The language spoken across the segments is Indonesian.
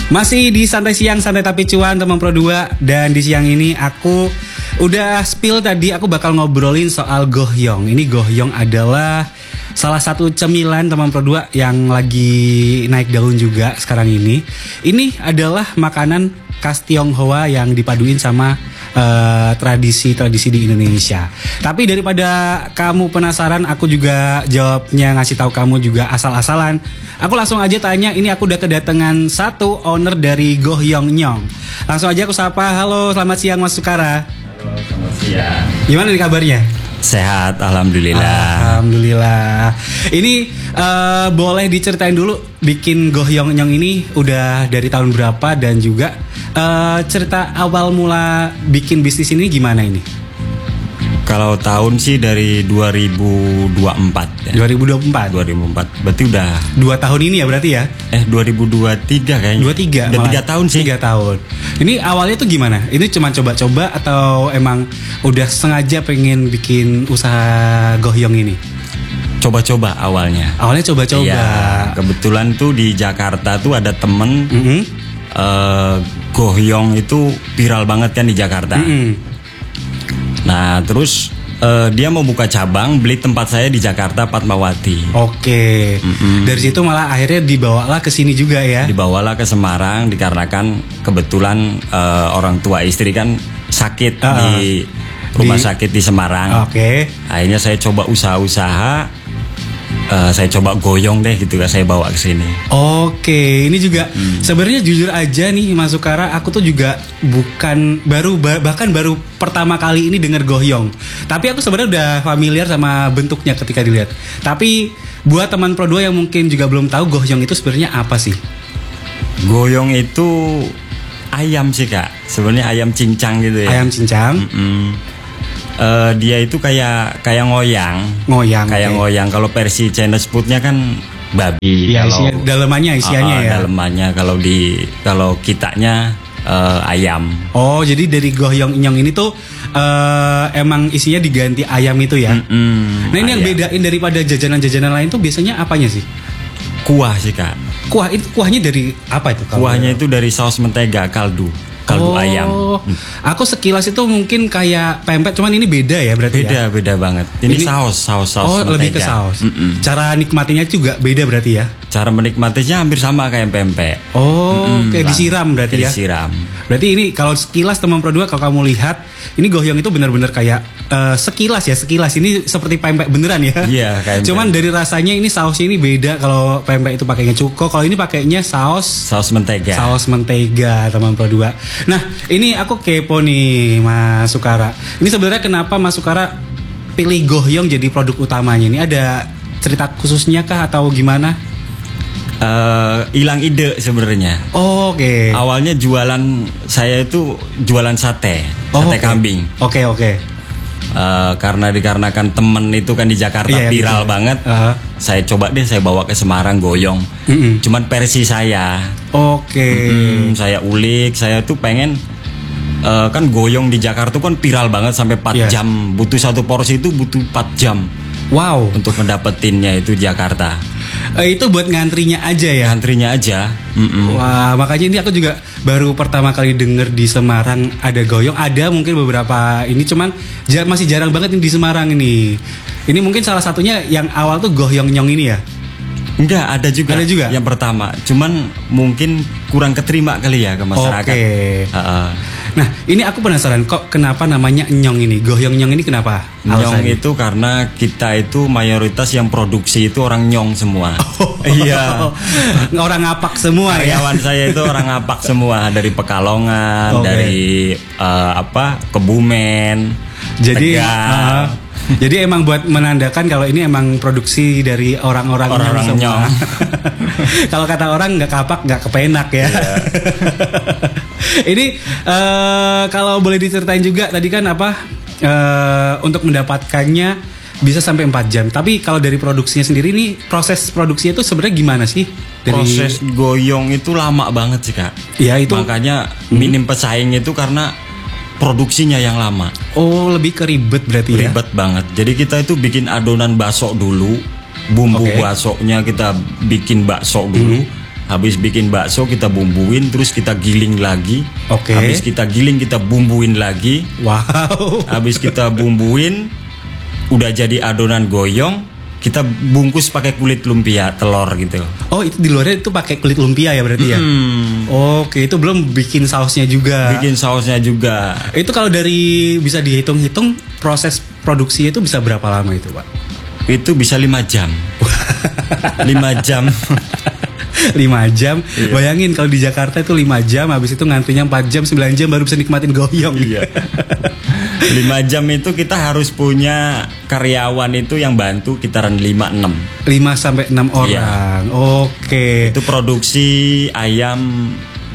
Masih di Santai Siang, Santai Tapi Cuan, teman Pro 2. Dan di siang ini aku udah spill tadi, aku bakal ngobrolin soal gohyong. Ini gohyong adalah salah satu cemilan teman Pro 2 yang lagi naik daun juga sekarang ini. Ini adalah makanan khas Tionghoa yang dipaduin sama tradisi-tradisi di Indonesia. Tapi daripada kamu penasaran, aku juga jawabnya ngasih tahu kamu juga asal-asalan. Aku langsung aja tanya, ini aku udah kedatangan satu owner dari Gohyong Nyong. Langsung aja aku sapa, halo selamat siang Mas Sukara. Halo selamat siang. Gimana nih kabarnya? Sehat, alhamdulillah. Alhamdulillah. Ini boleh diceritain dulu bikin Gohyong Nyong ini udah dari tahun berapa dan juga cerita awal mula bikin bisnis ini gimana ini? Kalau tahun sih dari 2024 ya. 2024. 2004. Berarti udah 2 tahun ini ya berarti ya? 2023 kayaknya. 23 Udah 3 tahun sih. 3 tahun. Ini awalnya tuh gimana? Ini cuma coba-coba atau emang udah sengaja pengen bikin usaha Gohyong ini? Coba-coba awalnya. Awalnya coba-coba. Iya, kebetulan tuh di Jakarta tuh ada temen Gohyong itu viral banget kan di Jakarta. Nah terus dia mau buka cabang, beli tempat saya di Jakarta, Fatmawati. Oke. Dari situ malah akhirnya dibawalah ke sini juga ya. Dibawalah ke Semarang dikarenakan kebetulan orang tua istri kan sakit di rumah sakit di Semarang. Oke. Akhirnya saya coba usaha-usaha. Saya coba goyong deh gitu kan, saya bawa ke sini. Oke, ini juga sebenarnya jujur aja nih Mas Sukara, aku tuh juga bukan bahkan baru pertama kali ini dengar gohyong. Tapi aku sebenarnya udah familiar sama bentuknya ketika dilihat. Tapi buat teman Pro 2 yang mungkin juga belum tahu gohyong itu sebenarnya apa sih? Goyong itu ayam sih Kak. Sebenarnya ayam cincang gitu ya. Ayam cincang. Dia itu kayak ngoyang. Kayak ngoyang. Kalau versi Chinese foodnya kan babi. Iya, dalemannya isiannya ya. Dalemannya kalau kitanya ayam. Oh, jadi dari Gohyong Nyong ini tuh emang isinya diganti ayam itu ya. Nah, ini ayam. Yang bedain daripada jajanan-jajanan lain tuh biasanya apanya sih? Kuah sih Kak. Kuah itu kuahnya dari apa itu? Kuahnya itu dari saus mentega kaldu ayam. Aku sekilas itu mungkin kayak pempek, cuman ini beda ya berarti. Beda banget. Ini saus mentega. Lebih ke saus. Cara nikmatinya juga beda berarti ya. Cara menikmatinya hampir sama kayak pempek. Kayak disiram berarti ya. Disiram. Berarti ini kalau sekilas teman Pro 2 kalau kamu lihat, ini gohyong itu benar-benar kayak sekilas ini seperti pempek beneran ya. Iya, kayak cuman dari rasanya ini sausnya ini beda. Kalau pempek itu pakainya cuko, kalau ini pakainya saus mentega. Saus mentega teman Pro 2. Nah, ini aku kepo nih Mas Sukara. Ini sebenarnya kenapa Mas Sukara pilih gohyong jadi produk utamanya? Ini ada cerita khususnya kah atau gimana? Hilang ide sebenarnya. Oke. Awalnya saya itu jualan sate kambing. Oke. Karena dikarenakan temen itu kan di Jakarta viral banget. Saya coba deh saya bawa ke Semarang goyong. Cuman versi saya. Oke. Saya ulik, saya tuh pengen kan goyong di Jakarta tuh kan viral banget sampai 4 jam. Butuh satu porsi itu butuh 4 jam. Wow. Untuk mendapetinnya itu di Jakarta. Itu buat ngantrinya aja ya? Ngantrinya aja. Wah, makanya ini aku juga baru pertama kali denger di Semarang ada goyong. Ada mungkin beberapa ini, cuman masih jarang banget di Semarang ini. Ini mungkin salah satunya yang awal tuh Gohyong Nyong ini ya? Enggak, ada juga yang pertama. Cuman mungkin kurang keterima kali ya ke masyarakat. Nah, ini aku penasaran kok kenapa namanya Nyong ini? Gohyong Nyong ini kenapa? Nyong itu karena kita itu mayoritas yang produksi itu orang Nyong semua. Iya. Orang ngapak semua ya. Karyawan saya itu orang ngapak semua, dari Pekalongan, dari Kebumen. Jadi jadi emang buat menandakan kalau ini emang produksi dari orang-orang Nyong. Kalau kata orang nggak kapak nggak kepenak ya. Ini kalau boleh diceritain juga tadi kan untuk mendapatkannya bisa sampai 4 jam. Tapi kalau dari produksinya sendiri nih, proses produksinya itu sebenarnya gimana sih? Proses goyong itu lama banget sih Kak. Ya itu. Makanya minim pesaing itu karena produksinya yang lama. Oh, lebih ke ribet berarti ya? Ribet banget. Jadi kita itu bikin adonan bakso dulu, bumbu baksonya kita bikin bakso dulu. Habis bikin bakso kita bumbuin, terus kita giling lagi. Oke. Habis kita giling kita bumbuin lagi. Wow. Habis kita bumbuin, udah jadi adonan goyong, kita bungkus pakai kulit lumpia telur gitu. Oh, itu di luarnya itu pakai kulit lumpia ya berarti ya? Oke, itu belum bikin sausnya juga. Bikin sausnya juga. Itu kalau dari bisa dihitung-hitung proses produksinya itu bisa berapa lama itu, Pak? Itu bisa 5 jam. 5 jam. 5 jam. Iya. Bayangin kalau di Jakarta itu 5 jam, habis itu ngantrinya 4 jam, 9 jam baru bisa nikmatin goyong. Iya. 5 jam itu kita harus punya karyawan itu yang bantu kitaran 5-6. 5 sampai 6 orang. Iya. Oke. Itu produksi ayam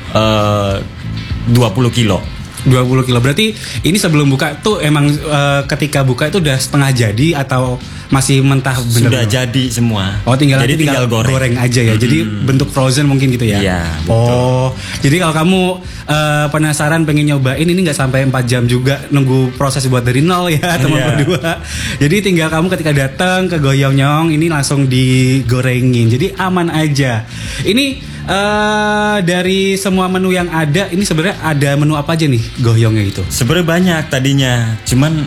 20 kilo. 20 kilo. Berarti ini sebelum buka tuh emang ketika buka itu udah setengah jadi atau masih mentah bener? Sudah jadi semua. Oh, tinggal goreng aja ya. Jadi bentuk frozen mungkin gitu ya. Iya, betul. Oh, jadi kalau kamu penasaran pengen nyobain ini nggak sampai 4 jam juga nunggu proses buat dari nol ya teman berdua. Jadi tinggal kamu ketika datang ke Goyong-nyong ini langsung digorengin. Jadi aman aja. Ini dari semua menu yang ada, ini sebenarnya ada menu apa aja nih goyongnya itu? Sebenarnya banyak tadinya, cuman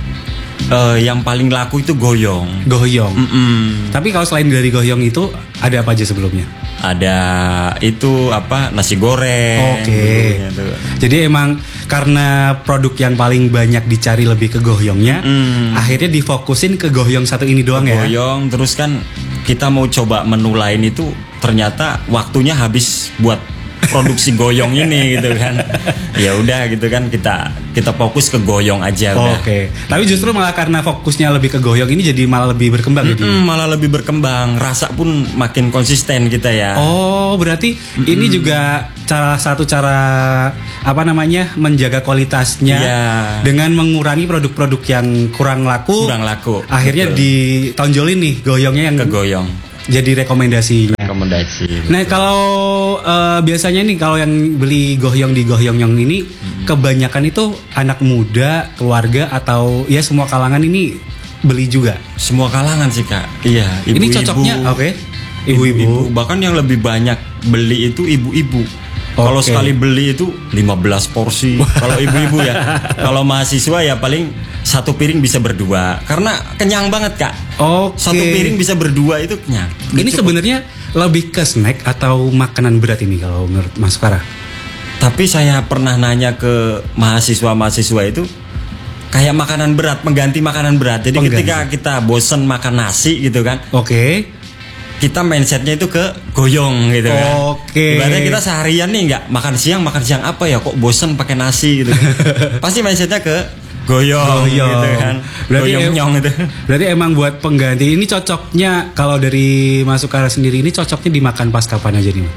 yang paling laku itu goyong. Goyong. Tapi kalau selain dari goyong itu ada apa aja sebelumnya? Ada itu apa, nasi goreng. Oke. Jadi emang karena produk yang paling banyak dicari lebih ke goyongnya, akhirnya difokusin ke goyong satu ini doang ya. Goyong, terus kan kita mau coba menu lain itu ternyata waktunya habis buat produksi goyong ini gitu kan. Ya udah gitu kan kita fokus ke goyong aja udah. Oke. Tapi justru malah karena fokusnya lebih ke goyong ini jadi malah lebih berkembang gitu. Malah lebih berkembang, rasa pun makin konsisten kita ya. Oh, berarti ini juga salah satu cara apa namanya menjaga kualitasnya dengan mengurangi produk-produk yang kurang laku. Akhirnya ditonjolin nih goyongnya yang ke goyong. Jadi rekomendasi. Nah, kalau biasanya nih kalau yang beli goyong di Goyong-nyong ini kebanyakan itu anak muda, keluarga atau ya semua kalangan ini beli juga? Semua kalangan sih, Kak. Iya, ibu-ibu. Ini cocoknya ibu-ibu. Bahkan yang lebih banyak beli itu ibu-ibu. Kalau sekali beli itu 15 porsi. Kalau ibu-ibu ya. Kalau mahasiswa ya paling satu piring bisa berdua. Karena kenyang banget, Kak. Satu piring bisa berdua itu kenyang. Ini sebenarnya lebih ke snack atau makanan berat ini kalau menurut Mas Farah? Tapi saya pernah nanya ke mahasiswa-mahasiswa itu kayak makanan berat, mengganti makanan berat. Jadi ketika kita bosen makan nasi gitu kan. Kita mindsetnya itu ke goyong gitu kan. Ibaratnya kita seharian nih nggak makan siang apa ya, kok bosen pakai nasi gitu. Pasti mindsetnya ke goyong gitu kan. Goyong-nyong itu. Berarti emang buat pengganti ini cocoknya kalau dari Mas Sukara sendiri ini cocoknya dimakan pas kapan aja nih?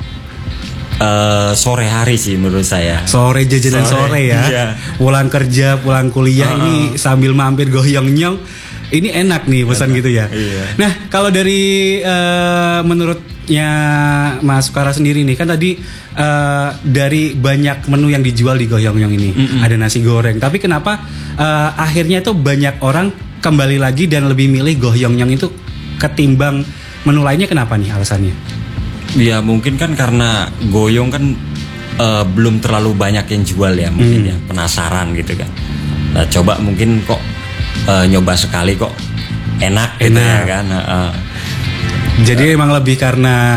Sore hari sih menurut saya. Sore jajanan sore ya. Iya. Pulang kerja, pulang kuliah ini sambil mampir goyong-nyong. Ini enak nih pesan gitu ya. Iya. Nah, kalau dari menurutnya Mas Sukara sendiri nih kan tadi dari banyak menu yang dijual di Goyong-nyong ini ada nasi goreng. Tapi kenapa akhirnya itu banyak orang kembali lagi dan lebih milih Goyong-nyong itu ketimbang menu lainnya, kenapa nih alasannya? Ya mungkin kan karena goyong kan belum terlalu banyak yang jual ya mungkin ya, penasaran gitu kan. Nah, coba mungkin kok nyoba sekali kok enak gitu ya kan. Jadi emang lebih karena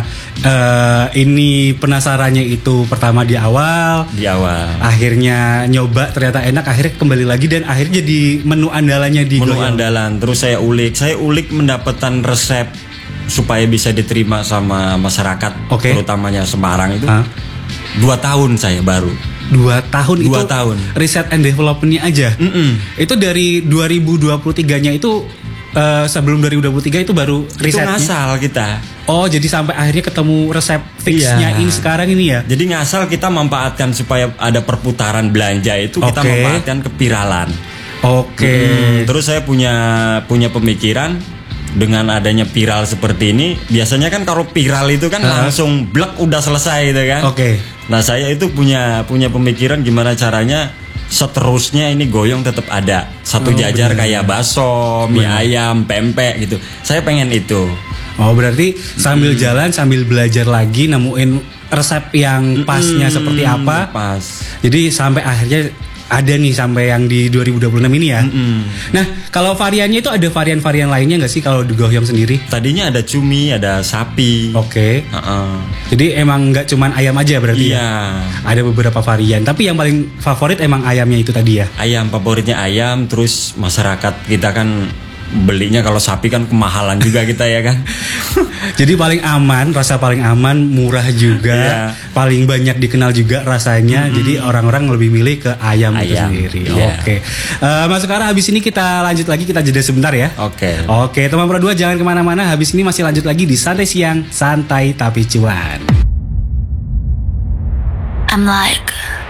ini penasarannya itu pertama di awal. Akhirnya nyoba ternyata enak, akhirnya kembali lagi dan akhirnya jadi menu andalannya di Goyong. Andalan. Terus saya ulik mendapatkan resep supaya bisa diterima sama masyarakat, terutamanya Semarang itu. 2 tahun saya baru. 2 tahun. Riset and development-nya aja. Itu dari 2023-nya itu sebelum 2023 itu baru risetnya. Itu ngasal kita. Oh, jadi sampai akhirnya ketemu resep fixnya ini sekarang ini ya. Jadi ngasal kita manfaatkan supaya ada perputaran belanja itu kita manfaatkan kepiralan. Terus saya punya pemikiran dengan adanya viral seperti ini. Biasanya kan kalau viral itu kan langsung blek udah selesai gitu kan. Nah, saya itu punya pemikiran gimana caranya seterusnya ini goyong tetap ada. Satu jajar kayak bakso, mie ayam, pempek gitu. Saya pengen itu. Oh berarti sambil jalan sambil belajar lagi nemuin resep yang pasnya seperti apa. Pas. Jadi sampai akhirnya ada nih sampai yang di 2026 ini ya. Nah kalau variannya itu ada varian-varian lainnya nggak sih kalau di gohyong sendiri? Tadinya ada cumi, ada sapi. Oke. Jadi emang nggak cuman ayam aja berarti iya. Ya? Ada beberapa varian. Tapi yang paling favorit emang ayamnya itu tadi ya? Ayam, favoritnya ayam. Terus masyarakat kita kan belinya kalau sapi kan kemahalan juga kita ya kan. Jadi paling aman, rasa paling aman, murah juga, paling banyak dikenal juga rasanya. Jadi orang-orang lebih milih ke ayam itu sendiri. Oke. Mas Sekar, habis ini kita lanjut lagi, kita jeda sebentar ya. Oke, teman Pro 2 jangan kemana-mana. Habis ini masih lanjut lagi di Santai Siang, Santai Tapi Cuan. I'm like